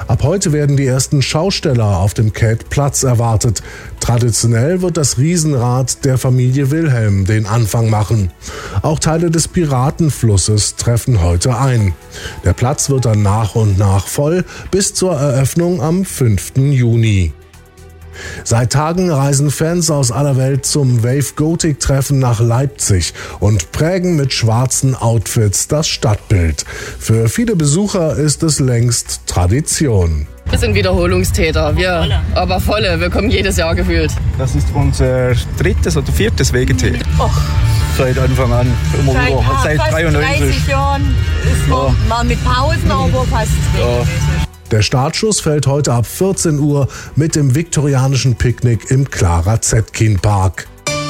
Ab heute werden die ersten Schausteller auf dem Kätplatz erwartet. Traditionell wird das Riesenrad der Familie Wilhelm den Anfang machen. Auch Teile des Piratenflusses treffen heute ein. Der Platz wird dann nach und nach voll bis zur Eröffnung am 5. Juni. Seit Tagen reisen Fans aus aller Welt zum Wave Gothic Treffen nach Leipzig und prägen mit schwarzen Outfits das Stadtbild. Für viele Besucher ist es längst Tradition. Wir sind Wiederholungstäter, aber volle. Wir kommen jedes Jahr gefühlt. Das ist unser drittes oder viertes WGT. Seit Anfang an, immer wieder. Seit 93 Jahren ist man mal mit Pausen, aber fast regelmäßig. Der Startschuss fällt heute ab 14 Uhr mit dem viktorianischen Picknick im Clara Zetkin Park.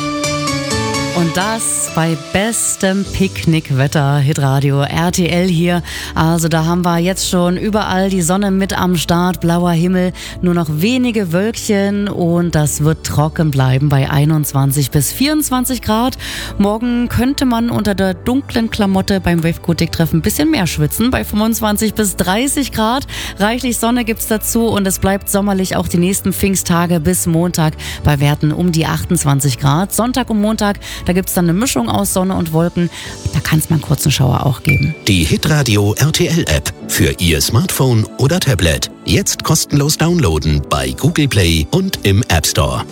Und das bei bestem Picknickwetter, Hitradio RTL hier. Also da haben wir jetzt schon überall die Sonne mit am Start, blauer Himmel, nur noch wenige Wölkchen und das wird trocken bleiben bei 21 bis 24 Grad. Morgen könnte man unter der dunklen Klamotte beim Wave Gothic Treffen ein bisschen mehr schwitzen, bei 25 bis 30 Grad. Reichlich Sonne gibt's dazu und es bleibt sommerlich auch die nächsten Pfingsttage bis Montag bei Werten um die 28 Grad. Sonntag und Montag, da gibt es dann eine Mischung aus Sonne und Wolken. Da kann es mal einen kurzen Schauer auch geben. Die Hitradio RTL App für Ihr Smartphone oder Tablet. Jetzt kostenlos downloaden bei Google Play und im App Store.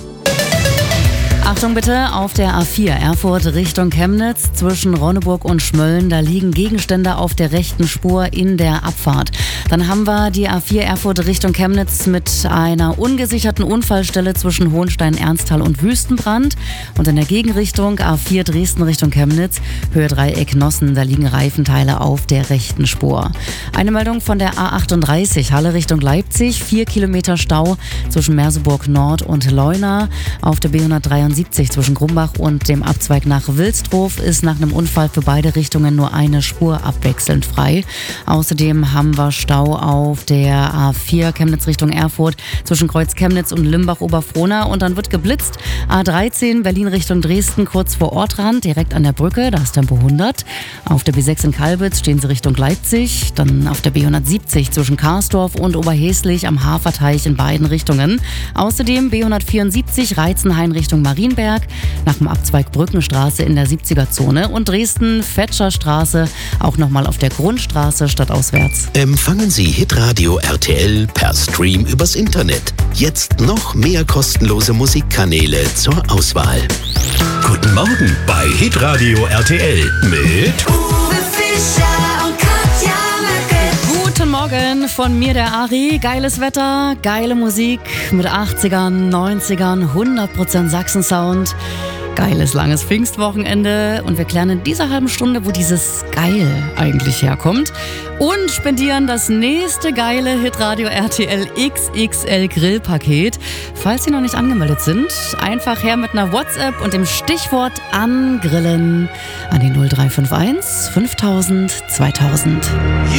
Achtung bitte, auf der A4 Erfurt Richtung Chemnitz zwischen Ronneburg und Schmölln, da liegen Gegenstände auf der rechten Spur in der Abfahrt. Dann haben wir die A4 Erfurt Richtung Chemnitz mit einer ungesicherten Unfallstelle zwischen Hohenstein, Ernsthal und Wüstenbrand. Und in der Gegenrichtung A4 Dresden Richtung Chemnitz, Höhe Dreieck Nossen, da liegen Reifenteile auf der rechten Spur. Eine Meldung von der A38 Halle Richtung Leipzig, 4 Kilometer Stau zwischen Merseburg Nord und Leuna. Auf der B173 zwischen Grumbach und dem Abzweig nach Wilsdruf ist nach einem Unfall für beide Richtungen nur eine Spur abwechselnd frei. Außerdem haben wir Stau auf der A4 Chemnitz Richtung Erfurt zwischen Kreuz Chemnitz und Limbach-Oberfrohna und dann wird geblitzt. A13 Berlin Richtung Dresden kurz vor Ortrand, direkt an der Brücke, da ist Tempo 100. Auf der B6 in Kalbitz stehen sie Richtung Leipzig, dann auf der B170 zwischen Karsdorf und Oberheslich am Haferteich in beiden Richtungen. Außerdem B174 Reizenhain Richtung Marienberg, nach dem Abzweig Brückenstraße in der 70er-Zone und Dresden-Fetscher-Straße auch nochmal auf der Grundstraße stadtauswärts. Empfangen Sie Hitradio RTL per Stream übers Internet. Jetzt noch mehr kostenlose Musikkanäle zur Auswahl. Guten Morgen bei Hitradio RTL mit Uwe Fischer und Katja Möcke. Guten Morgen von mir, der Ari. Geiles Wetter, geile Musik mit 80ern, 90ern, 100% Sachsen-Sound. Geiles, langes Pfingstwochenende und wir klären in dieser halben Stunde, wo dieses Geil eigentlich herkommt und spendieren das nächste geile Hitradio RTL XXL Grillpaket. Falls Sie noch nicht angemeldet sind, einfach her mit einer WhatsApp und dem Stichwort angrillen an die 0351 5000 2000.